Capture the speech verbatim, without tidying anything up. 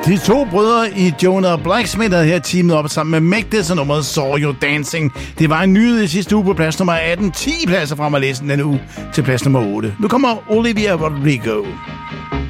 De to brødre i Jonah Blacksmith havde her teamet op sammen med Meg This og nummeret Saw You Dancing. Det var en nyhed i sidste uge på plads nummer atten. ti pladser frem at læse den uge til plads nummer otte. Nu kommer Olivia Rodrigo.